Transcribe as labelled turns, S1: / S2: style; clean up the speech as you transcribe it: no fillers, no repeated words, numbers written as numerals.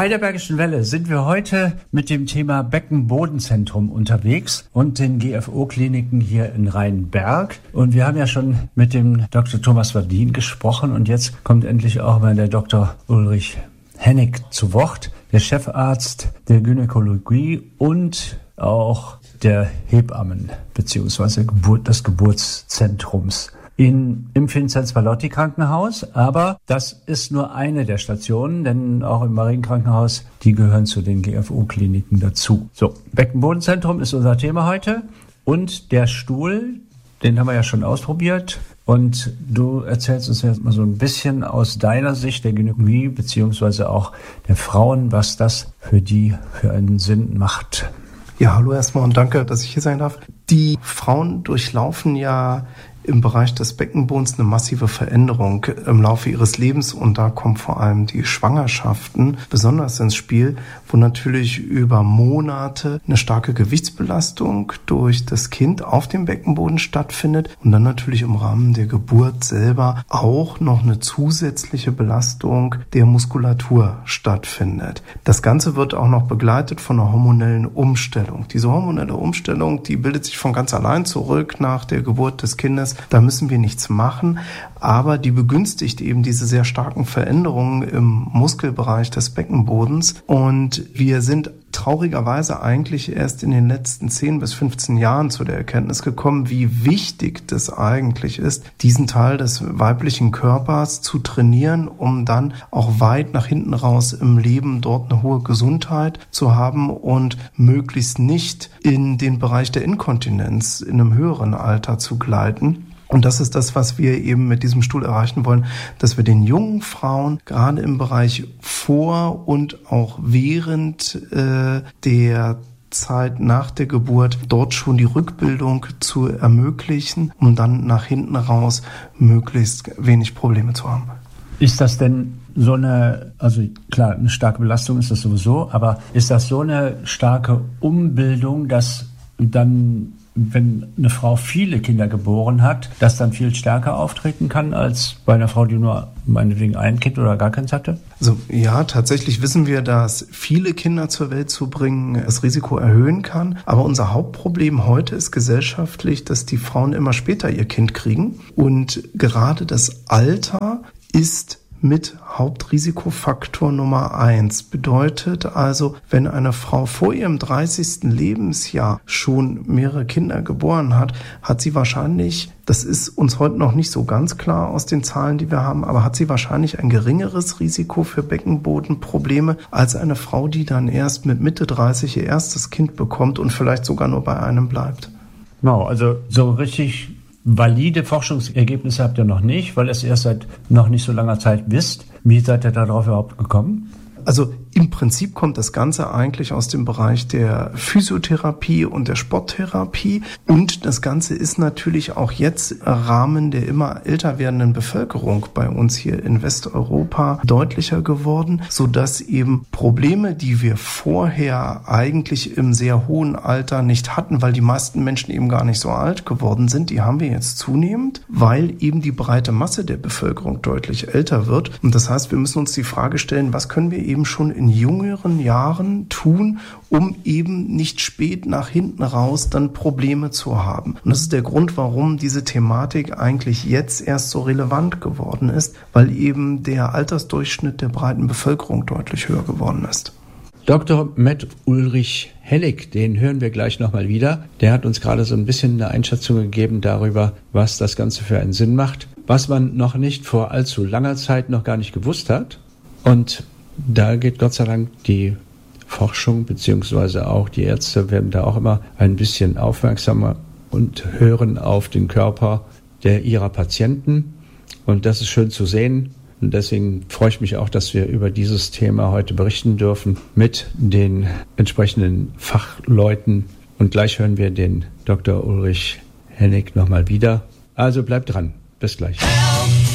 S1: Bei der Bergischen Welle sind wir heute mit dem Thema Beckenbodenzentrum unterwegs und den GFO-Kliniken hier in Rheinberg. Und wir haben ja schon mit dem Dr. Thomas Wadin gesprochen und jetzt kommt endlich auch mal der Dr. Ulrich Hennig zu Wort, der Chefarzt der Gynäkologie und auch der Hebammen bzw. des Geburtszentrums im Vinzenz-Pallotti Krankenhaus. Aber das ist nur eine der Stationen, denn auch im Marienkrankenhaus, die gehören zu den GFO-Kliniken dazu. So, Beckenbodenzentrum ist unser Thema heute und der Stuhl, den haben wir ja schon ausprobiert. Und du erzählst uns jetzt mal so ein bisschen aus deiner Sicht der Gynäkologie beziehungsweise auch der Frauen, was das für die für einen Sinn macht.
S2: Ja, hallo erstmal und danke, dass ich hier sein darf. Die Frauen durchlaufen ja im Bereich des Beckenbodens eine massive Veränderung im Laufe ihres Lebens und da kommen vor allem die Schwangerschaften besonders ins Spiel, wo natürlich über Monate eine starke Gewichtsbelastung durch das Kind auf dem Beckenboden stattfindet und dann natürlich im Rahmen der Geburt selber auch noch eine zusätzliche Belastung der Muskulatur stattfindet. Das Ganze wird auch noch begleitet von einer hormonellen Umstellung. Diese hormonelle Umstellung, die bildet sich von ganz allein zurück nach der Geburt des Kindes. Da müssen wir nichts machen, aber die begünstigt eben diese sehr starken Veränderungen im Muskelbereich des Beckenbodens und wir sind traurigerweise eigentlich erst in den letzten 10 bis 15 Jahren zu der Erkenntnis gekommen, wie wichtig das eigentlich ist, diesen Teil des weiblichen Körpers zu trainieren, um dann auch weit nach hinten raus im Leben dort eine hohe Gesundheit zu haben und möglichst nicht in den Bereich der Inkontinenz in einem höheren Alter zu gleiten. Und das ist das, was wir eben mit diesem Stuhl erreichen wollen, dass wir den jungen Frauen gerade im Bereich vor und auch während der Zeit nach der Geburt dort schon die Rückbildung zu ermöglichen, um dann nach hinten raus möglichst wenig Probleme zu haben.
S1: Ist das denn so eine, also klar, eine starke Belastung ist das sowieso, aber ist das so eine starke Umbildung, dass dann, wenn eine Frau viele Kinder geboren hat, das dann viel stärker auftreten kann als bei einer Frau, die nur meinetwegen ein Kind oder gar keins hatte?
S2: Also ja, tatsächlich wissen wir, dass viele Kinder zur Welt zu bringen das Risiko erhöhen kann. Aber unser Hauptproblem heute ist gesellschaftlich, dass die Frauen immer später ihr Kind kriegen. Und gerade das Alter ist mit Hauptrisikofaktor Nummer 1. Bedeutet also, wenn eine Frau vor ihrem 30. Lebensjahr schon mehrere Kinder geboren hat, hat sie wahrscheinlich, das ist uns heute noch nicht so ganz klar aus den Zahlen, die wir haben, aber hat sie wahrscheinlich ein geringeres Risiko für Beckenbodenprobleme als eine Frau, die dann erst mit Mitte 30 ihr erstes Kind bekommt und vielleicht sogar nur bei einem bleibt.
S1: Genau, also so richtig valide Forschungsergebnisse habt ihr noch nicht, weil es erst seit noch nicht so langer Zeit wisst. Wie seid ihr darauf überhaupt gekommen?
S2: Also im Prinzip kommt das Ganze eigentlich aus dem Bereich der Physiotherapie und der Sporttherapie und das Ganze ist natürlich auch jetzt im Rahmen der immer älter werdenden Bevölkerung bei uns hier in Westeuropa deutlicher geworden, sodass eben Probleme, die wir vorher eigentlich im sehr hohen Alter nicht hatten, weil die meisten Menschen eben gar nicht so alt geworden sind, die haben wir jetzt zunehmend, weil eben die breite Masse der Bevölkerung deutlich älter wird und das heißt, wir müssen uns die Frage stellen, was können wir eben schon in jüngeren Jahren tun, um eben nicht spät nach hinten raus dann Probleme zu haben. Und das ist der Grund, warum diese Thematik eigentlich jetzt erst so relevant geworden ist, weil eben der Altersdurchschnitt der breiten Bevölkerung deutlich höher geworden ist.
S1: Dr. Matt Ulrich Hennig, den hören wir gleich nochmal wieder. Der hat uns gerade so ein bisschen eine Einschätzung gegeben darüber, was das Ganze für einen Sinn macht, was man noch nicht vor allzu langer Zeit noch gar nicht gewusst hat. Und da geht Gott sei Dank die Forschung beziehungsweise auch die Ärzte werden da auch immer ein bisschen aufmerksamer und hören auf den Körper ihrer Patienten. Und das ist schön zu sehen. Und deswegen freue ich mich auch, dass wir über dieses Thema heute berichten dürfen mit den entsprechenden Fachleuten. Und gleich hören wir den Dr. Ulrich Hennig nochmal wieder. Also bleibt dran. Bis gleich.